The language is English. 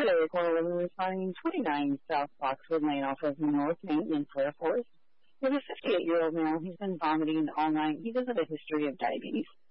Saturday, a caller was finding 29 South Boxwood Lane off of North Main in Fair Forest. He was a 58-year-old male. He's been vomiting all night. He does have a history of diabetes.